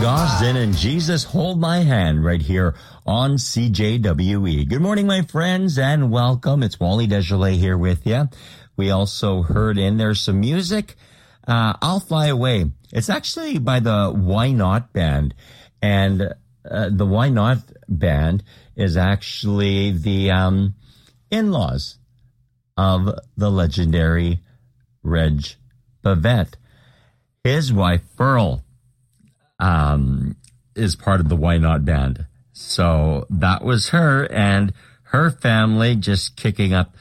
Gosden and Jesus Hold My Hand right here on CJWE. Good morning, my friends, and welcome. It's Wally Desjardins here with you. We also heard in there some music. I'll Fly Away. It's actually by the Why Not Band. And the Why Not Band is actually the in-laws of the legendary Reg Bavette. His wife, Pearl, is part of the Why Not Band. So that was her and her family just kicking up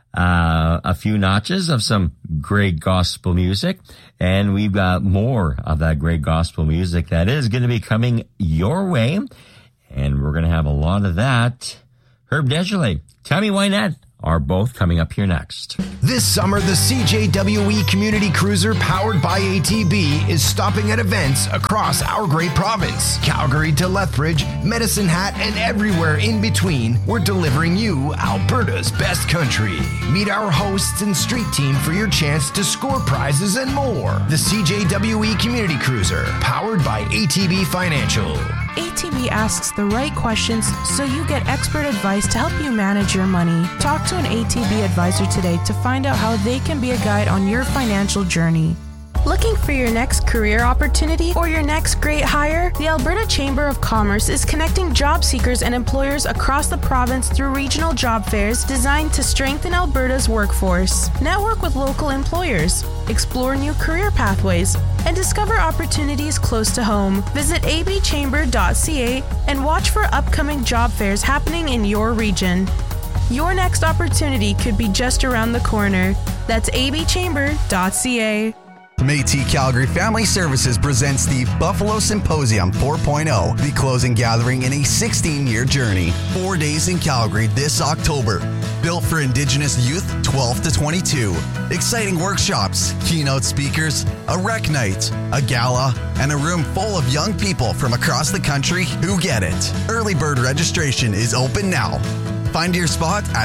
a few notches of some great gospel music. And we've got more of that great gospel music that is going to be coming your way. And we're going to have a lot of that. Herb Desjardins, Tammy Wynette are both coming up here next. This summer, the CJWE Community Cruiser powered by ATB is stopping at events across our great province. Calgary to Lethbridge, Medicine Hat, and everywhere in between, we're delivering you Alberta's best country. Meet our hosts and street team for your chance to score prizes and more. The CJWE Community Cruiser, powered by ATB Financial. ATB asks the right questions so you get expert advice to help you manage your money. Talk to an ATB advisor today to find out how they can be a guide on your financial journey. Looking for your next career opportunity or your next great hire? The Alberta Chamber of Commerce is connecting job seekers and employers across the province through regional job fairs designed to strengthen Alberta's workforce. Network with local employers, explore new career pathways, and discover opportunities close to home. Visit abchamber.ca and watch for upcoming job fairs happening in your region. Your next opportunity could be just around the corner. That's abchamber.ca. Métis Calgary Family Services presents the Buffalo Symposium 4.0, the closing gathering in a 16-year journey. 4 days in Calgary this October. Built for Indigenous youth 12 to 22. Exciting workshops, keynote speakers, a rec night, a gala, and a room full of young people from across the country who get it. Early bird registration is open now. Find your spot at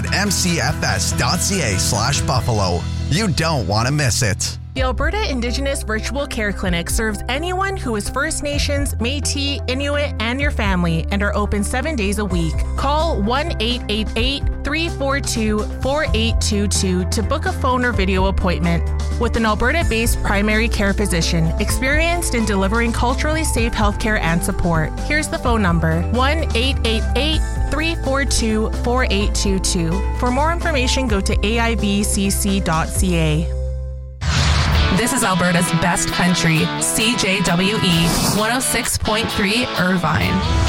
mcfs.ca/Buffalo. You don't want to miss it. The Alberta Indigenous Virtual Care Clinic serves anyone who is First Nations, Métis, Inuit, and your family and are open 7 days a week. Call 1-888-342-4822 to book a phone or video appointment with an Alberta-based primary care physician experienced in delivering culturally safe healthcare and support. Here's the phone number, 1-888-342-4822. For more information, go to aibcc.ca. This is Alberta's best country, CJWE 106.3 Irvine.